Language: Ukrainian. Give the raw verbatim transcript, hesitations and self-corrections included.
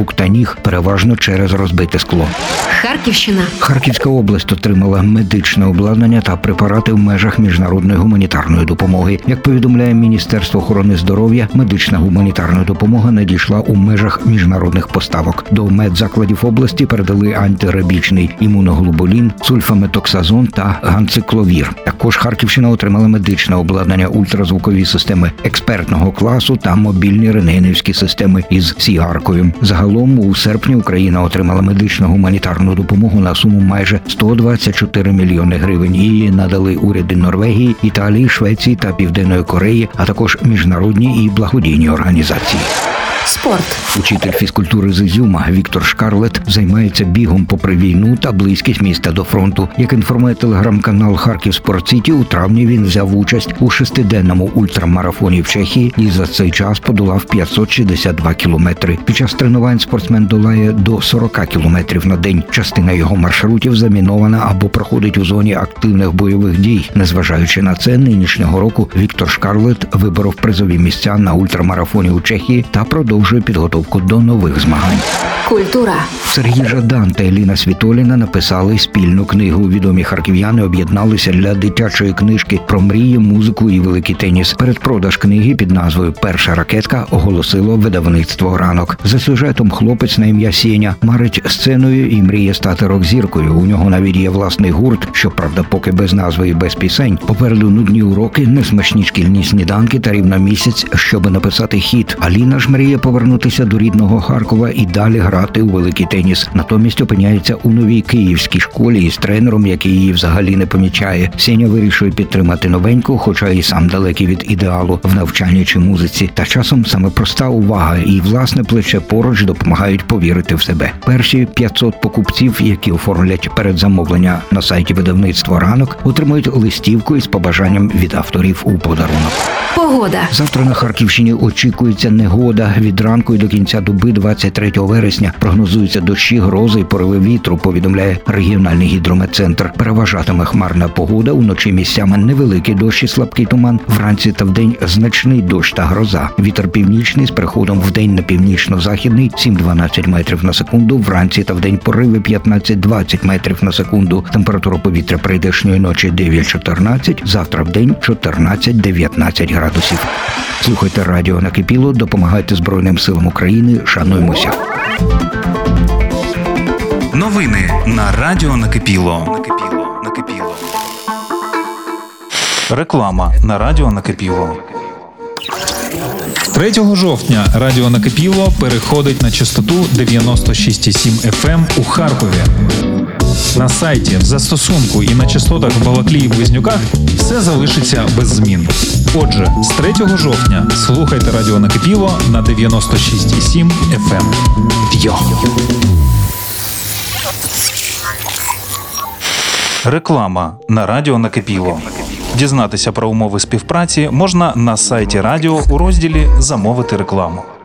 рук та ніг, переважно через розбите скло. Харківщина. Харківська область отримала медичне обладнання та препарати в межах міжнародної гуманітарної допомоги. Як повідомляє Міністерство охорони здоров'я, медична гуманітарна допомога надійшла у межах міжнародних поставок. До медзакладів області передали антирабічний імуноглобулін, сульфаметоксазон та ганцикловір. Також Харківщина отримала медичне обладнання, ультразвукові системи експертного класу та мобільні рентгенівські системи із сігаркою. Загалом у серпні Україна отримала медичну гуманітарну допомогу на суму майже сто двадцять чотири мільйони гривень. Її надали уряди Норвегії, Італії, Швеції та Південної Кореї, а також міжнародні і благодійні організації. Спорт. Учитель фізкультури з Ізюма Віктор Шкарлет займається бігом попри війну та близькість міста до фронту. Як інформує телеграм-канал Харків Спорт Сіті, у травні він взяв участь у шестиденному ультрамарафоні в Чехії і за цей час подолав п'ятсот шістдесят два кілометри. Під час тренувань спортсмен долає до сорок кілометрів на день. Частина його маршрутів замінована або проходить у зоні активних бойових дій. Незважаючи на це, нинішнього року Віктор Шкарлет виборов призові місця на ультрамарафоні у Чехії та продовжує підготовку до нових змагань. Культура. Сергій Жадан та Еліна Світоліна написали спільну книгу. Відомі харків'яни об'єдналися для дитячої книжки про мрії, музику і великий теніс. Передпродаж книги під назвою «Перша ракетка» оголосило видавництво «Ранок». За сюжетом хлопець на ім'я Сеня марить сценою і мріє стати рок-зіркою. У нього навіть є власний гурт, щоправда, поки без назви і без пісень. Попереду нудні уроки, несмачні шкільні сніданки та рівно місяць, щоби написати хіт. Аліна ж мріє повернутися до рідного Харкова і далі грати у великий теніс. Натомість опиняється у новій київській школі із тренером, який її взагалі не помічає. Сеня вирішує підтримати новеньку, хоча і сам далекий від ідеалу в навчанні чи музиці. Та часом саме проста увага і власне плече поруч допомагають повірити в себе. Перші п'ятсот покупців, які оформлять передзамовлення на сайті видавництва «Ранок», отримують листівку із побажанням від авторів у подарунок. Погода. Завтра на Харківщині очікується негода. Від ранку і до кінця доби двадцять третього вересня прогнозуються дощі, грози і пориви вітру, повідомляє регіональний гідрометцентр. Переважатиме хмарна погода, уночі місцями невеликий дощ і слабкий туман, вранці та вдень значний дощ та гроза. Вітер північний з переходом вдень на північно-західний сім-дванадцять метрів на секунду, вранці та вдень пориви п'ятнадцять-двадцять метрів на секунду. Температура повітря прийдешньої ночі дев'ять-чотирнадцять, завтра вдень чотирнадцять-дев'ятнадцять градусів. Слухайте радіо «Накипіло», допомагайте Збройним силам України, шануймося. Новини на радіо «Накипіло». Накипіло. Накипіло. Реклама на радіо «Накипіло». третього жовтня радіо «Накипіло» переходить на частоту дев'яносто шість і сім еф ем у Харкові. На сайті, в застосунку і на частотах в Балаклії і Близнюках все залишиться без змін. Отже, з третього жовтня слухайте радіо «Накипіло» на дев'яносто шість і сім еф ем. Йо! Реклама на радіо «Накипіло». Дізнатися про умови співпраці можна на сайті радіо у розділі «Замовити рекламу».